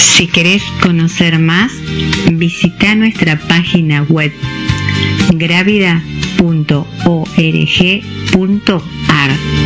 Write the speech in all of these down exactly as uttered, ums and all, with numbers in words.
Si querés conocer más, visita nuestra página web gravida punto org punto ar.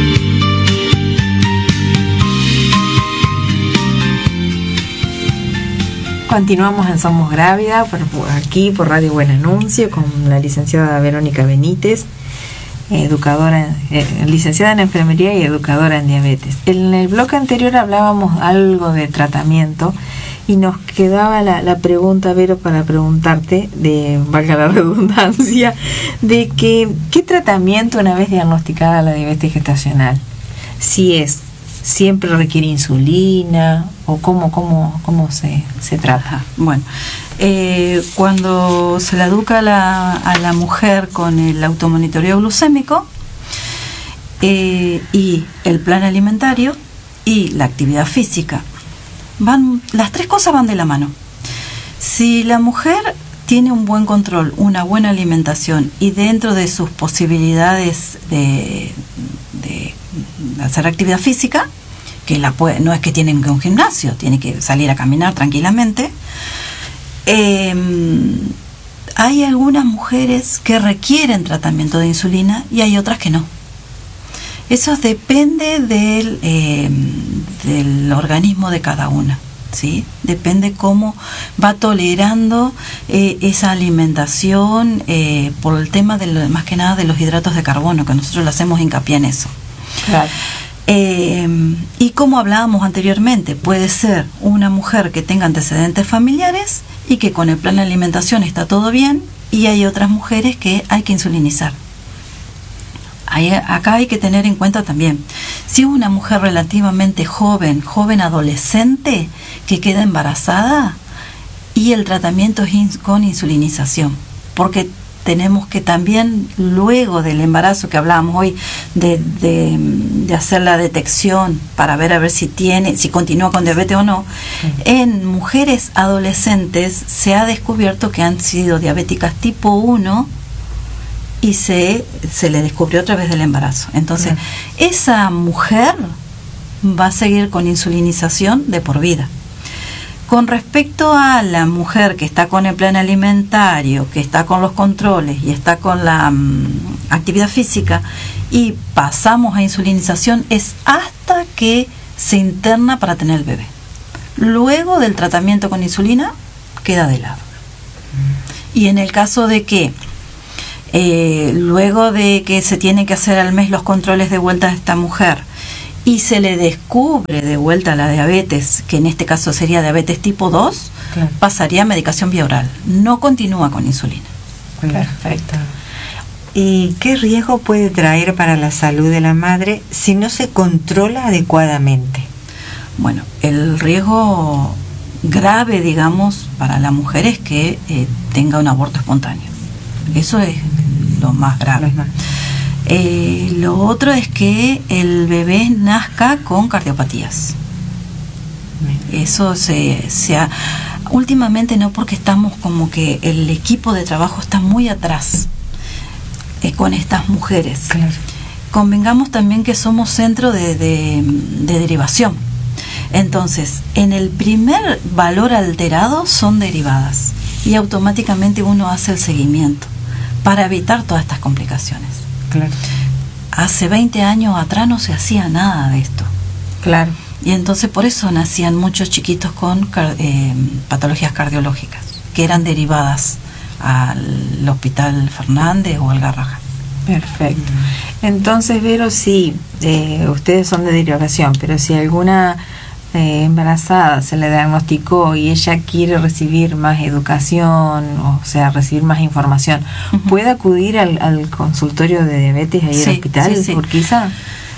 Continuamos en Somos Grávida, por, por aquí por Radio Buen Anuncio, con la licenciada Verónica Benítez, educadora, eh, licenciada en enfermería y educadora en diabetes. En el bloque anterior hablábamos algo de tratamiento y nos quedaba la, la pregunta, Vero, para preguntarte, de valga la redundancia, de que qué tratamiento una vez diagnosticada la diabetes gestacional, si es siempre requiere insulina o cómo cómo cómo se se trata. Bueno, eh, cuando se la educa a la, a la mujer con el automonitoreo glucémico eh, y el plan alimentario y la actividad física, van las tres cosas van de la mano. Si la mujer tiene un buen control, una buena alimentación y dentro de sus posibilidades de, de hacer actividad física, que la puede, no es que tienen que un gimnasio, tiene que salir a caminar tranquilamente. Eh, hay algunas mujeres que requieren tratamiento de insulina y hay otras que no. Eso depende del, eh, del organismo de cada una, ¿sí? Depende cómo va tolerando eh, esa alimentación eh, por el tema de lo, más que nada de los hidratos de carbono, que nosotros le hacemos hincapié en eso. Claro. Eh, y como hablábamos anteriormente, puede ser una mujer que tenga antecedentes familiares y que con el plan de alimentación está todo bien, y hay otras mujeres que hay que insulinizar. Hay, acá hay que tener en cuenta también, si es una mujer relativamente joven, joven adolescente, que queda embarazada, y el tratamiento es in, con insulinización, porque tenemos que también, luego del embarazo que hablábamos hoy, de, de, de hacer la detección para ver a ver si tiene, si continúa con diabetes o no, sí. En mujeres adolescentes se ha descubierto que han sido diabéticas tipo uno y se, se le descubrió a través del embarazo. Entonces, sí. Esa mujer va a seguir con insulinización de por vida. Con respecto a la mujer que está con el plan alimentario, que está con los controles y está con la um, actividad física y pasamos a insulinización, es hasta que se interna para tener el bebé. Luego del tratamiento con insulina queda de lado. Y en el caso de que eh, luego de que se tiene que hacer al mes los controles de vuelta a esta mujer y se le descubre de vuelta la diabetes, que en este caso sería diabetes tipo dos, claro, pasaría a medicación vía oral. No continúa con insulina. Perfecto. ¿Y qué riesgo puede traer para la salud de la madre si no se controla adecuadamente? Bueno, el riesgo grave, digamos, para la mujer es que eh, tenga un aborto espontáneo. Eso es lo más grave. Lo más. Eh, lo otro es que el bebé nazca con cardiopatías. Eso se, se ha, últimamente no, porque estamos como que el equipo de trabajo está muy atrás eh, con estas mujeres. Claro. Convengamos también que somos centro de, de, de derivación. Entonces, en el primer valor alterado son derivadas y automáticamente uno hace el seguimiento para evitar todas estas complicaciones. Claro. Hace veinte años atrás no se hacía nada de esto. Claro. Y entonces por eso nacían muchos chiquitos con eh, patologías cardiológicas, que eran derivadas al Hospital Fernández o al Garrahan. Perfecto. Entonces, Vero, sí, eh, ustedes son de derivación, pero si alguna eh, embarazada se le diagnosticó y ella quiere recibir más educación, o sea, recibir más información, uh-huh, ¿puede acudir al, al consultorio de diabetes ahí sí, al hospital? Sí, sí. Urquiza?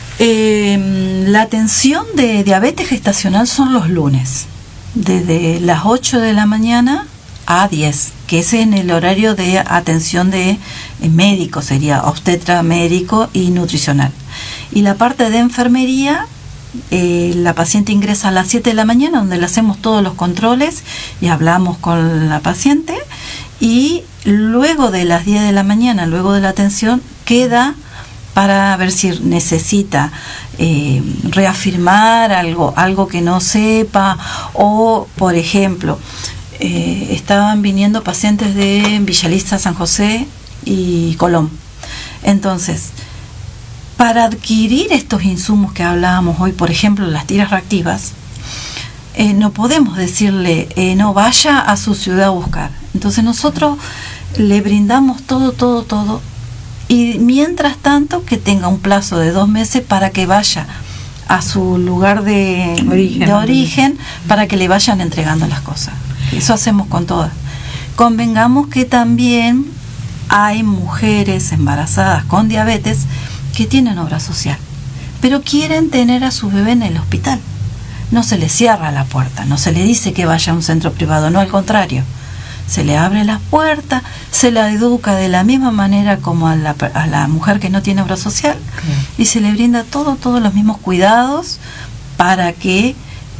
Eh, la atención de diabetes gestacional son los lunes, desde las ocho de la mañana a diez, que es en el horario de atención de eh, médico, sería obstetra, médico y nutricional. Y la parte de enfermería, eh, la paciente ingresa a las siete de la mañana, donde le hacemos todos los controles y hablamos con la paciente, y luego de las diez de la mañana, luego de la atención, queda para ver si necesita eh, reafirmar algo, algo que no sepa, o por ejemplo, eh, estaban viniendo pacientes de Villalista, San José y Colón. Entonces, para adquirir estos insumos que hablábamos hoy, por ejemplo, las tiras reactivas, eh, no podemos decirle, eh, no, vaya a su ciudad a buscar. Entonces nosotros le brindamos todo, todo, todo, y mientras tanto que tenga un plazo de dos meses para que vaya a su lugar de origen, de origen para que le vayan entregando las cosas. Eso hacemos con todas. Convengamos que también hay mujeres embarazadas con diabetes que tienen obra social, pero quieren tener a su bebé en el hospital. No se le cierra la puerta, no se le dice que vaya a un centro privado, no, al contrario. Se le abre la puerta, se la educa de la misma manera como a la, a la mujer que no tiene obra social, sí. Y se le brinda todo, todos los mismos cuidados para que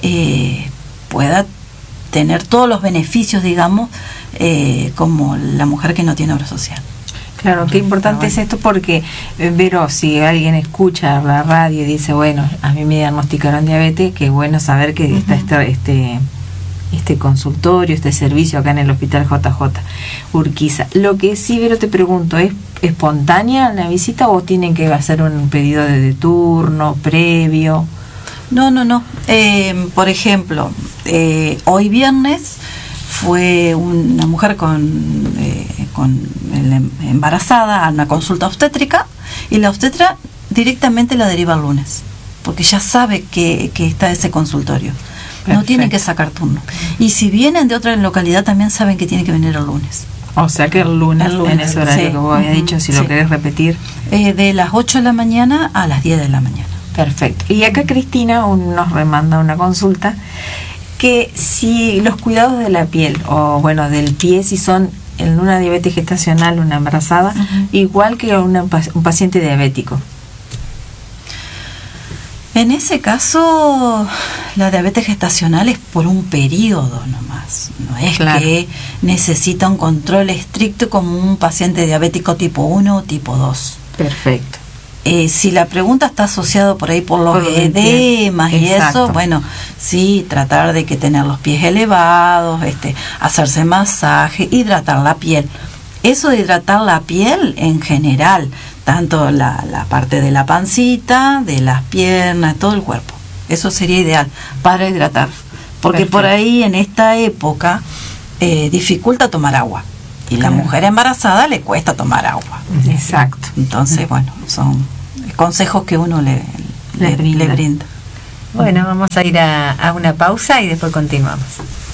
eh, pueda tener todos los beneficios, digamos, eh, como la mujer que no tiene obra social. Claro, qué importante es esto porque, Vero, si alguien escucha la radio y dice, bueno, a mí me diagnosticaron diabetes, qué bueno saber que uh-huh. está este... este este consultorio, este servicio acá en el Hospital J J Urquiza. Lo que sí, Vero, te pregunto, ¿es espontánea la visita o tienen que hacer un pedido de, de turno previo? No, no, no. Eh, por ejemplo, eh, hoy viernes fue una mujer con, eh, con el, embarazada a una consulta obstétrica y la obstetra directamente la deriva el lunes, porque ya sabe que, que está ese consultorio. Perfecto. No tienen que sacar turno. Y si vienen de otra localidad también saben que tienen que venir el lunes. O sea que el lunes, el lunes en ese horario sí. que vos habías uh-huh. dicho, si sí. lo querés repetir. Eh, de las ocho de la mañana a las diez de la mañana. Perfecto. Y acá Cristina un, nos remanda una consulta que si los cuidados de la piel, o bueno, del pie, si son en una diabetes gestacional, una embarazada, uh-huh. igual que una, un paciente diabético. En ese caso, la diabetes gestacional es por un periodo nomás. No es claro. que necesita un control estricto como un paciente diabético tipo uno o tipo dos. Perfecto. Eh, si la pregunta está asociada por ahí por los por edemas y Exacto. eso, bueno, sí, tratar de que tener los pies elevados, este, hacerse masaje, hidratar la piel. Eso de hidratar la piel en general, tanto la, la parte de la pancita, de las piernas, todo el cuerpo. Eso sería ideal para hidratar. Porque Perfecto. Por ahí en esta época eh, dificulta tomar agua. Y claro. la mujer embarazada le cuesta tomar agua. Exacto. Entonces, bueno, son consejos que uno le, le, le, brinda. le brinda. Bueno, vamos a ir a, a una pausa y después continuamos.